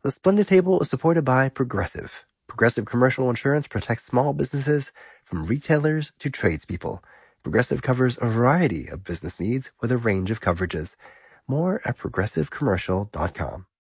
The Splendid Table is supported by Progressive. Progressive Commercial Insurance protects small businesses from retailers to tradespeople. Progressive covers a variety of business needs with a range of coverages. More at progressivecommercial.com.